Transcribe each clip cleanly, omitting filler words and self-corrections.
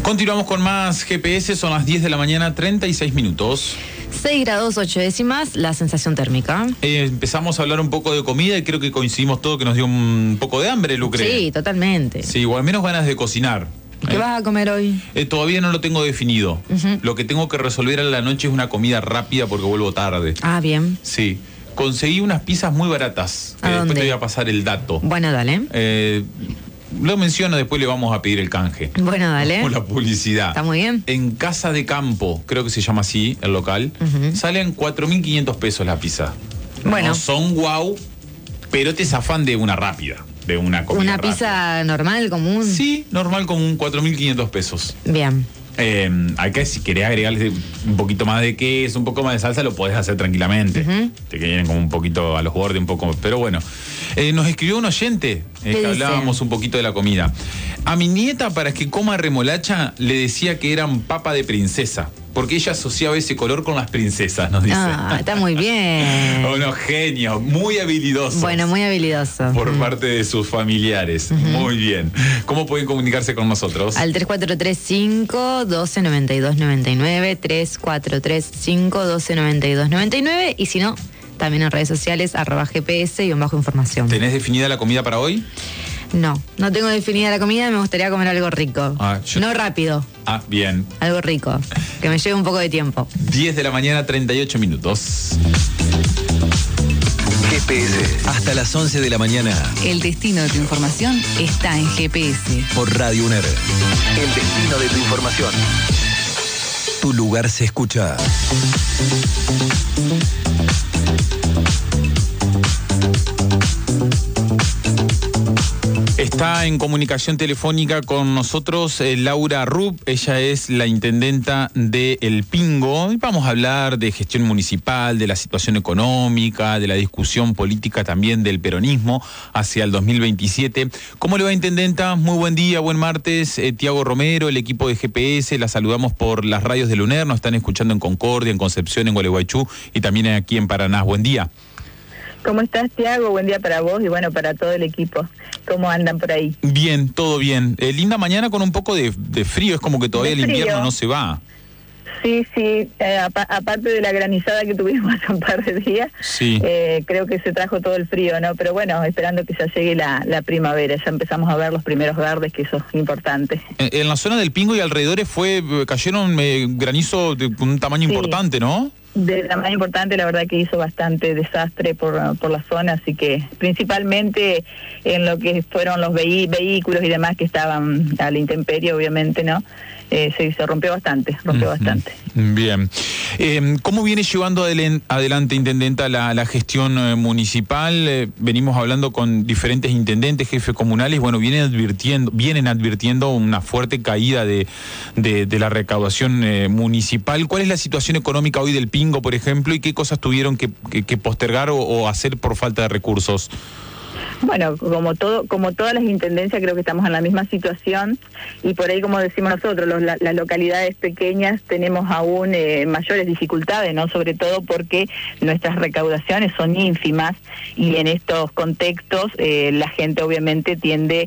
Continuamos con más GPS, son las 10 de la mañana, 36 minutos. 6 grados 8 décimas, la sensación térmica. Empezamos a hablar un poco de comida y creo que coincidimos todos que nos dio un poco de hambre, Lucre. Sí, totalmente. Sí, o al menos ganas de cocinar. ¿Qué vas a comer hoy? Todavía no lo tengo definido. Lo que tengo que resolver a la noche es una comida rápida porque vuelvo tarde. Ah, bien. Sí. Conseguí unas pizzas muy baratas. ¿A dónde? Después te voy a pasar el dato. Bueno, dale. Lo menciono, después le vamos a pedir el canje. Bueno, dale. Con la publicidad. Está muy bien. En Casa de Campo, creo que se llama así, el local, salen 4.500 pesos la pizza. Bueno. No son guau, pero te zafan de una rápida, de una comida ¿Una rápida. pizza normal, común? Sí, normal, común, 4.500 pesos. Bien. Acá si querés agregarle un poquito más de queso, un poco más de salsa, lo podés hacer tranquilamente. Te quedan como un poquito a los bordes, un poco. Pero bueno, nos escribió un oyente que hablábamos un poquito de la comida. A mi nieta, para que coma remolacha, le decía que eran papa de princesa, porque ella asociaba ese color con las princesas, nos dice. Ah, está muy bien. Unos genios, muy habilidosos. Bueno, muy habilidoso. Por parte de sus familiares. Muy bien. ¿Cómo pueden comunicarse con nosotros? Al 3435-1292-99, 3435-1292-99, y si no, también en redes sociales, @GPS y bajo información. ¿Tenés definida la comida para hoy? No tengo definida la comida, me gustaría comer algo rico. No rápido. Ah, bien. Algo rico, que me lleve un poco de tiempo. 10 de la mañana, 38 minutos. GPS, hasta las 11 de la mañana. El destino de tu información está en GPS. Por Radio UNER. El destino de tu información. Tu lugar se escucha. Está en comunicación telefónica con nosotros Laura Rupp, ella es la intendenta de El Pingo y vamos a hablar de gestión municipal, de la situación económica, de la discusión política también del peronismo hacia el 2027. ¿Cómo le va, intendenta? Muy buen día, buen martes. Tiago Romero, el equipo de GPS, la saludamos por las radios del UNER, nos están escuchando en Concordia, en Concepción, en Gualeguaychú y también aquí en Paraná. Buen día. ¿Cómo estás, Tiago? Buen día para vos y bueno, para todo el equipo. ¿Cómo andan por ahí? Bien, todo bien. Linda mañana con un poco de frío, es como que todavía el invierno no se va. Sí, aparte de la granizada que tuvimos hace un par de días, creo que se trajo todo el frío, ¿no? Pero bueno, esperando que ya llegue la primavera, ya empezamos a ver los primeros verdes, que eso es importante. En la zona del Pingo y alrededores cayeron granizo de un tamaño importante, ¿no? De tamaño importante, la verdad que hizo bastante desastre por la zona, así que principalmente en lo que fueron los vehículos y demás que estaban a la intemperie, obviamente, ¿no? Se rompió bastante, bastante. Bien. ¿Cómo viene llevando adelante, intendenta, la gestión municipal? Venimos hablando con diferentes intendentes, jefes comunales, bueno, vienen advirtiendo una fuerte caída de la recaudación municipal. ¿Cuál es la situación económica hoy del Pingo, por ejemplo, y qué cosas tuvieron que postergar o hacer por falta de recursos? Bueno, como todas las intendencias, creo que estamos en la misma situación y por ahí, como decimos nosotros, las localidades pequeñas tenemos aún mayores dificultades, ¿no? Sobre todo porque nuestras recaudaciones son ínfimas y en estos contextos la gente obviamente tiende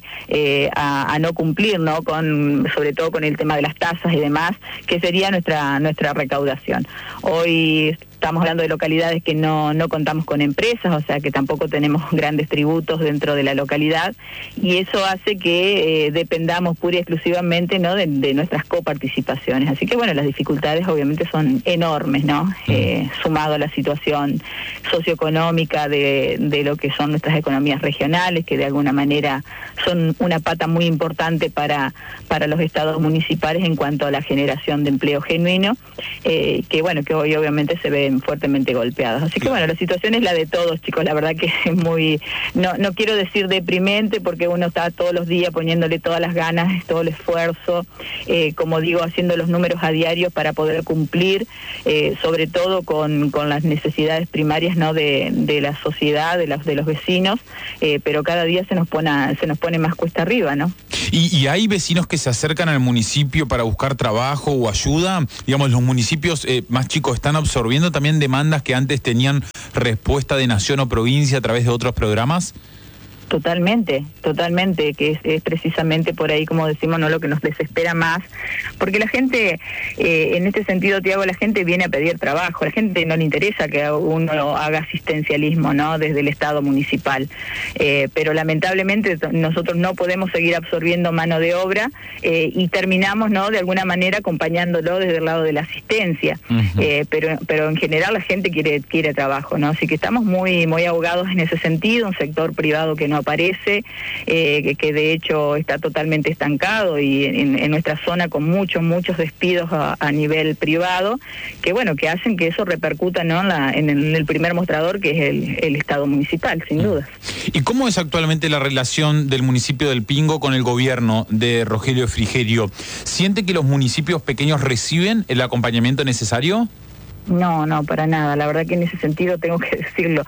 a no cumplir, ¿no? Sobre todo con el tema de las tasas y demás, que sería nuestra recaudación. Hoy estamos hablando de localidades que no contamos con empresas, o sea que tampoco tenemos grandes tributos dentro de la localidad y eso hace que dependamos pura y exclusivamente, ¿no? de nuestras coparticipaciones. Así que bueno, las dificultades obviamente son enormes, ¿no? Sumado a la situación socioeconómica de lo que son nuestras economías regionales, que de alguna manera son una pata muy importante para los estados municipales en cuanto a la generación de empleo genuino, que bueno, que hoy obviamente se ven fuertemente golpeados. Así que bueno, la situación es la de todos, chicos, la verdad que es muy, no quiero decir deprimente, porque uno está todos los días poniéndole todas las ganas, todo el esfuerzo, como digo, haciendo los números a diario para poder cumplir, sobre todo con las necesidades primarias, ¿no? de la sociedad, de los vecinos, pero cada día se nos pone más cuesta arriba, ¿no? ¿Y hay vecinos que se acercan al municipio para buscar trabajo o ayuda? Digamos, los municipios más chicos están absorbiendo también demandas que antes tenían respuesta de nación o provincia a través de otros programas. Totalmente, que es precisamente por ahí, como decimos, no lo que nos desespera más, porque la gente, en este sentido, Tiago, la gente viene a pedir trabajo, la gente no le interesa que uno haga asistencialismo, ¿no?, desde el Estado municipal, pero lamentablemente nosotros no podemos seguir absorbiendo mano de obra y terminamos, ¿no?, de alguna manera acompañándolo desde el lado de la asistencia, pero en general la gente quiere trabajo, ¿no?, así que estamos muy ahogados en ese sentido, un sector privado que no aparece, que de hecho está totalmente estancado y en nuestra zona con muchos despidos a nivel privado, que bueno, que hacen que eso repercuta, ¿no?, en el primer mostrador, que es el Estado municipal, sin duda. ¿Y cómo es actualmente la relación del municipio del Pingo con el gobierno de Rogelio Frigerio? ¿Siente que los municipios pequeños reciben el acompañamiento necesario? No, para nada. La verdad que en ese sentido tengo que decirlo.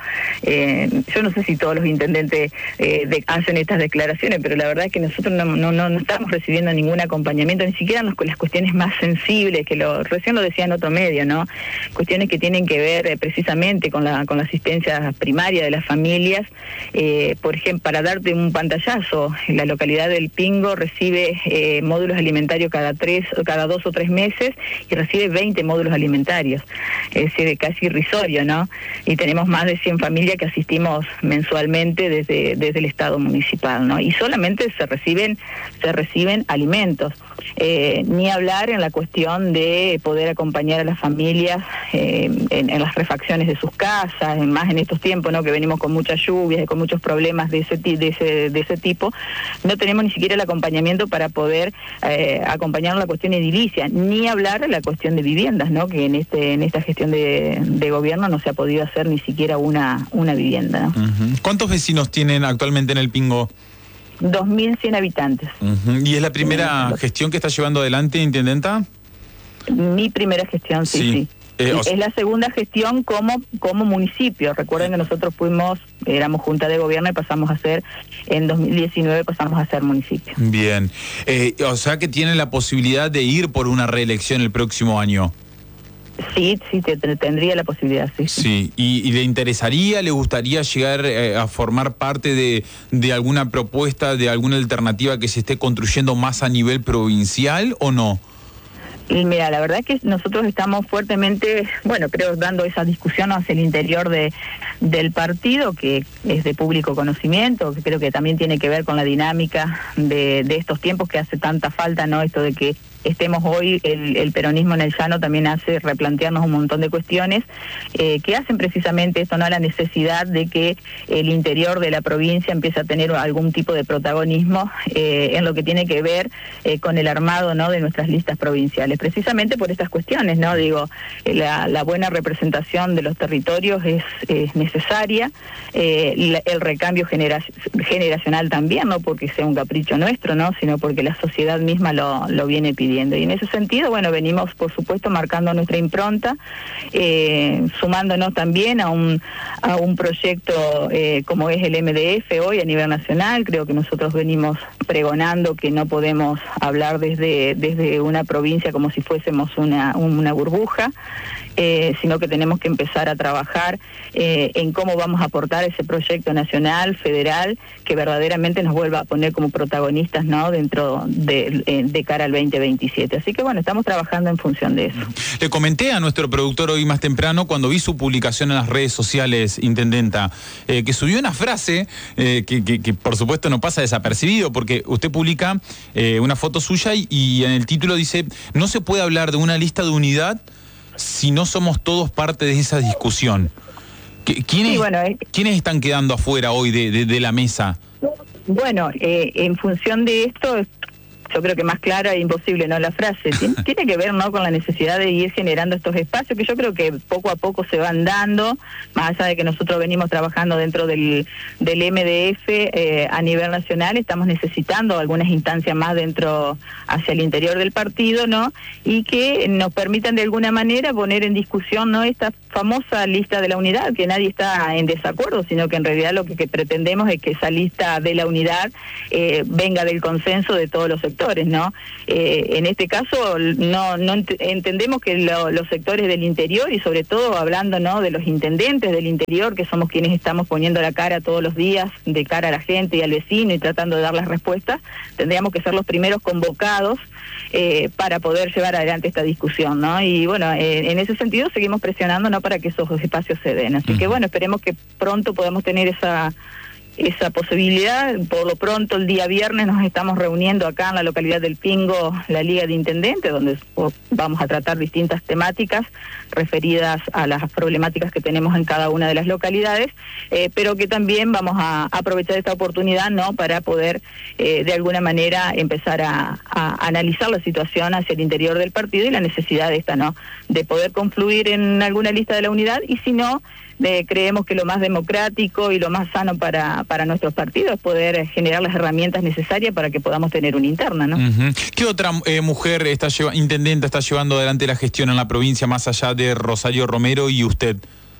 Yo no sé si todos los intendentes hacen estas declaraciones, pero la verdad es que nosotros no estamos recibiendo ningún acompañamiento, ni siquiera con las cuestiones más sensibles, que recién lo decía en otro medio, ¿no? Cuestiones que tienen que ver precisamente con la asistencia primaria de las familias. Por ejemplo, para darte un pantallazo, la localidad del Pingo recibe módulos alimentarios cada 2 o 3 meses y recibe 20 módulos alimentarios. Es decir, casi irrisorio, ¿no? Y tenemos más de 100 familias que asistimos mensualmente desde el Estado municipal, ¿no? Y solamente se reciben alimentos. Ni hablar en la cuestión de poder acompañar a las familias en las refacciones de sus casas, más en estos tiempos, ¿no?, que venimos con muchas lluvias y con muchos problemas de ese tipo. No tenemos ni siquiera el acompañamiento para poder acompañar en la cuestión edilicia, ni hablar en la cuestión de viviendas, ¿no?, que en esta gestión de gobierno no se ha podido hacer ni siquiera una vivienda, ¿no? ¿Cuántos vecinos tienen actualmente en el Pingo? 2.100 habitantes. ¿Y es la primera gestión que está llevando adelante, intendenta? Mi primera gestión, sí. Es la segunda gestión como municipio. Recuerden que nosotros éramos Junta de Gobierno y en 2019 pasamos a ser municipio. Bien. O sea que tienen la posibilidad de ir por una reelección el próximo año. Sí, tendría la posibilidad, sí. Sí, ¿y le interesaría, le gustaría llegar a formar parte de alguna propuesta, de alguna alternativa que se esté construyendo más a nivel provincial o no? Y mira, la verdad es que nosotros estamos fuertemente, creo, dando esa discusión hacia el interior del partido, que es de público conocimiento, que creo que también tiene que ver con la dinámica de estos tiempos que hace tanta falta, ¿no? Esto de que estemos hoy, el peronismo en el llano también hace replantearnos un montón de cuestiones que hacen precisamente esto, ¿no?, la necesidad de que el interior de la provincia empiece a tener algún tipo de protagonismo en lo que tiene que ver con el armado, ¿no?, de nuestras listas provinciales, precisamente por estas cuestiones, ¿no? Digo, la buena representación de los territorios es necesaria, el recambio generacional también, no porque sea un capricho nuestro, ¿no?, sino porque la sociedad misma lo viene pidiendo. Y en ese sentido, venimos, por supuesto, marcando nuestra impronta, sumándonos también a un proyecto como es el MDF hoy a nivel nacional. Creo que nosotros venimos pregonando que no podemos hablar desde una provincia como si fuésemos una burbuja, sino que tenemos que empezar a trabajar en cómo vamos a aportar ese proyecto nacional, federal, que verdaderamente nos vuelva a poner como protagonistas, ¿no?, dentro de cara al 2027. Así que estamos trabajando en función de eso. Le comenté a nuestro productor hoy más temprano, cuando vi su publicación en las redes sociales, intendenta, que subió una frase que por supuesto no pasa desapercibido, porque usted publica una foto suya y en el título dice: no se puede hablar de una lista de unidad si no somos todos parte de esa discusión. ¿Quiénes están quedando afuera hoy de la mesa? En función de esto, yo creo que más clara e imposible, ¿no?, la frase. Tiene que ver, ¿no?, con la necesidad de ir generando estos espacios que yo creo que poco a poco se van dando, más allá de que nosotros venimos trabajando dentro del MDF a nivel nacional. Estamos necesitando algunas instancias más hacia el interior del partido, ¿no?, y que nos permitan de alguna manera poner en discusión, ¿no?, esta famosa lista de la unidad, que nadie está en desacuerdo, sino que en realidad lo que pretendemos es que esa lista de la unidad venga del consenso de todos los sectores sectores, ¿no? En este caso no entendemos que los sectores del interior, y sobre todo hablando, ¿no?, de los intendentes del interior, que somos quienes estamos poniendo la cara todos los días de cara a la gente y al vecino y tratando de dar las respuestas, tendríamos que ser los primeros convocados para poder llevar adelante esta discusión, ¿no? Y bueno, en ese sentido seguimos presionando, ¿no?, para que esos espacios se den. Así que bueno, esperemos que pronto podamos tener esa posibilidad. Por lo pronto, el día viernes nos estamos reuniendo acá en la localidad del Pingo, la Liga de Intendentes, donde vamos a tratar distintas temáticas referidas a las problemáticas que tenemos en cada una de las localidades, pero que también vamos a aprovechar esta oportunidad, ¿no?, para poder de alguna manera empezar a analizar la situación hacia el interior del partido y la necesidad de esta, ¿no?, de poder confluir en alguna lista de la unidad, y si no, creemos que lo más democrático y lo más sano para nuestros partidos es poder generar las herramientas necesarias para que podamos tener una interna, ¿no? ¿Qué otra mujer intendenta está llevando adelante la gestión en la provincia, más allá de Rosario Romero y usted?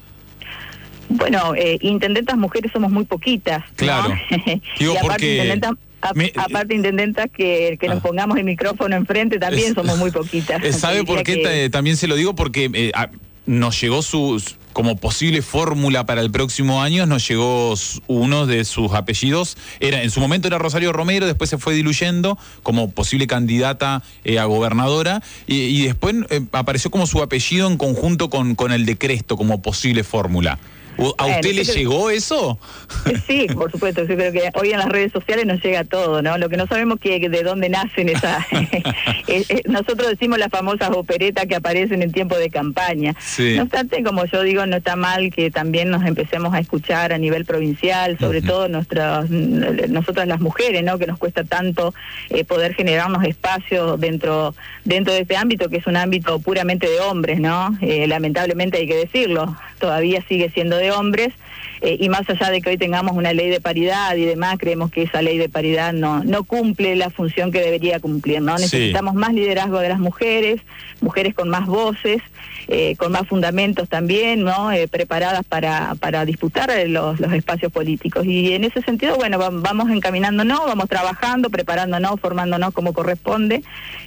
Bueno, intendentas mujeres somos muy poquitas, ¿no? Claro. Digo, y aparte, porque... aparte intendentas que nos pongamos el micrófono enfrente también somos muy poquitas. ¿Sabe por qué? También se lo digo porque nos llegó como posible fórmula para el próximo año, nos llegó uno de sus apellidos. En su momento era Rosario Romero, después se fue diluyendo como posible candidata a gobernadora, y después apareció como su apellido en conjunto con el de Cresto como posible fórmula. ¿A usted le llegó eso? Sí, por supuesto. Yo creo que hoy en las redes sociales nos llega todo, ¿no? Lo que no sabemos es de dónde nacen esas... nosotros decimos las famosas operetas que aparecen en tiempo de campaña. Sí. No obstante, como yo digo, no está mal que también nos empecemos a escuchar a nivel provincial, sobre todo nosotras las mujeres, ¿no?, que nos cuesta tanto poder generarnos espacios dentro de este ámbito, que es un ámbito puramente de hombres, ¿no? Lamentablemente hay que decirlo, todavía sigue siendo de hombres, y más allá de que hoy tengamos una ley de paridad y demás, creemos que esa ley de paridad no cumple la función que debería cumplir, ¿no? Necesitamos más liderazgo de las mujeres con más voces, con más fundamentos también, ¿no? Preparadas para disputar los espacios políticos. Y en ese sentido, bueno, vamos encaminándonos, vamos trabajando, preparándonos, formándonos como corresponde,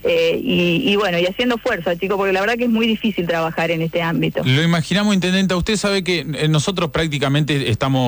y bueno, y haciendo fuerza, chicos, porque la verdad que es muy difícil trabajar en este ámbito. Lo imaginamos, intendenta. Usted sabe que nosotros prácticamente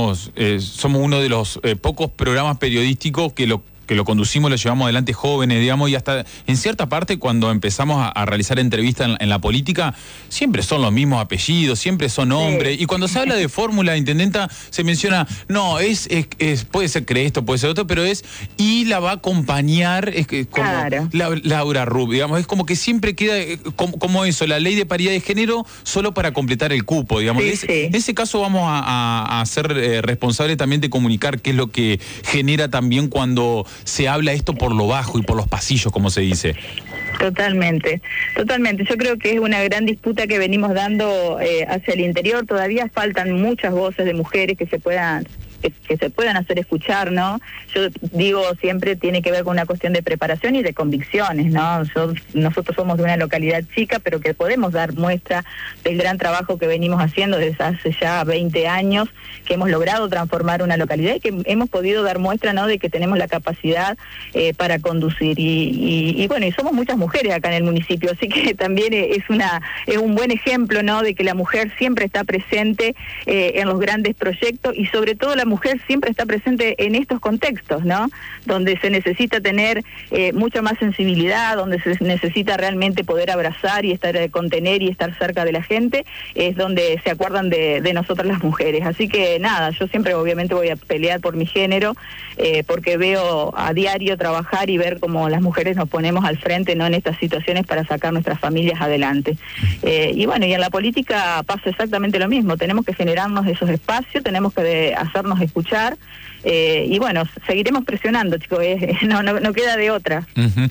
somos uno de los pocos programas periodísticos que lo conducimos, lo llevamos adelante jóvenes, digamos, y hasta en cierta parte cuando empezamos a realizar entrevistas en la política, siempre son los mismos apellidos, siempre son hombres, y cuando se habla de fórmula, intendenta, se menciona, no, puede ser Cresto, puede ser otro, pero y la va a acompañar, como claro, Laura Rupp, digamos, es como que siempre queda como eso, la ley de paridad de género solo para completar el cupo, digamos. Sí, en ese caso vamos a ser responsables también de comunicar qué es lo que genera también cuando se habla esto por lo bajo y por los pasillos, como se dice. Totalmente. Yo creo que es una gran disputa que venimos dando hacia el interior. Todavía faltan muchas voces de mujeres que se puedan hacer escuchar, ¿no? Yo digo, siempre tiene que ver con una cuestión de preparación y de convicciones, ¿no? Nosotros somos de una localidad chica, pero que podemos dar muestra del gran trabajo que venimos haciendo desde hace ya 20 años, que hemos logrado transformar una localidad y que hemos podido dar muestra, ¿no?, de que tenemos la capacidad para conducir. Y bueno, y somos muchas mujeres acá en el municipio, así que también es un buen ejemplo, ¿no?, de que la mujer siempre está presente en los grandes proyectos, y sobre todo la mujer siempre está presente en estos contextos, ¿no?, donde se necesita tener mucha más sensibilidad, donde se necesita realmente poder abrazar y contener y estar cerca de la gente, es donde se acuerdan de nosotras las mujeres. Así que nada, yo siempre obviamente voy a pelear por mi género, porque veo a diario trabajar y ver cómo las mujeres nos ponemos al frente, ¿no?, en estas situaciones para sacar nuestras familias adelante. Y bueno, y en la política pasa exactamente lo mismo, tenemos que generarnos esos espacios, tenemos que hacernos escuchar, y bueno, seguiremos presionando, chicos, no queda de otra.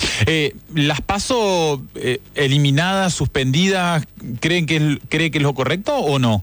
¿Las PASO eliminadas, suspendidas, cree que es lo correcto o no?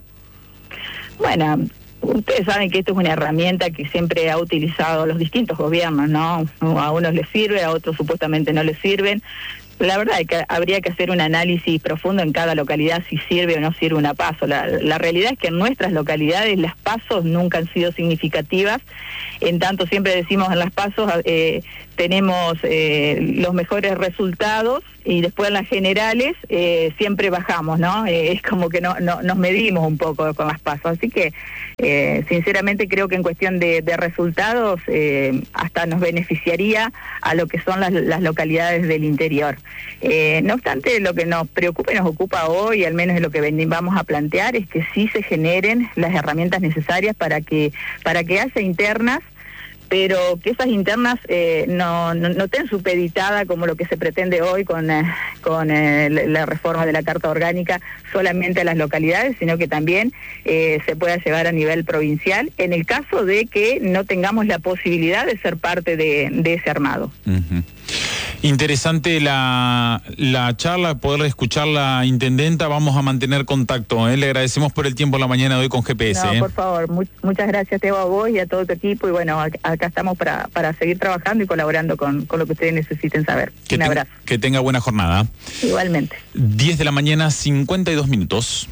Bueno, ustedes saben que esto es una herramienta que siempre ha utilizado los distintos gobiernos, ¿no? A unos les sirve, a otros supuestamente no les sirven. La verdad es que habría que hacer un análisis profundo en cada localidad si sirve o no sirve una PASO. La realidad es que en nuestras localidades las PASOs nunca han sido significativas. En tanto, siempre decimos en las PASOs tenemos los mejores resultados y después en las generales siempre bajamos, ¿no? Es como que no nos medimos un poco con las PASO. Así que sinceramente creo que en cuestión de resultados hasta nos beneficiaría a lo que son las localidades del interior. No obstante, lo que nos preocupa y nos ocupa hoy, al menos es lo que vamos a plantear, es que sí se generen las herramientas necesarias para que haya internas, pero que esas internas no estén supeditadas como lo que se pretende hoy con la reforma de la Carta Orgánica solamente a las localidades, sino que también se pueda llevar a nivel provincial en el caso de que no tengamos la posibilidad de ser parte de ese armado. Uh-huh. Interesante la charla, poder escuchar la intendenta. Vamos a mantener contacto. Le agradecemos por el tiempo en la mañana de hoy con GPS. No, por favor, muchas gracias, Teo, a vos y a todo tu equipo. Y bueno, acá estamos para seguir trabajando y colaborando con lo que ustedes necesiten saber. Un abrazo. Que tenga buena jornada. Igualmente. 10 de la mañana, 52 minutos.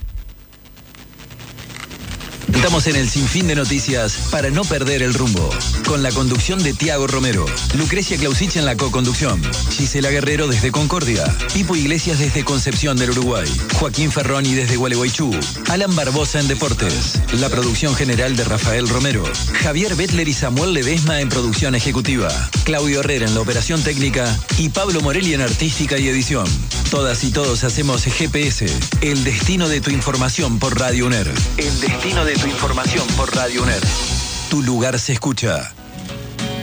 Estamos en el sinfín de noticias para no perder el rumbo. Con la conducción de Tiago Romero, Lucrecia Clausich en la co-conducción, Gisela Guerrero desde Concordia, Pipo Iglesias desde Concepción del Uruguay, Joaquín Ferroni desde Gualeguaychú, Alan Barbosa en Deportes, la producción general de Rafael Romero, Javier Bettler y Samuel Ledesma en producción ejecutiva, Claudio Herrera en la operación técnica y Pablo Morelli en artística y edición. Todas y todos hacemos GPS, el destino de tu información por Radio UNER. El destino de tu información por Radio UNER. Tu lugar se escucha.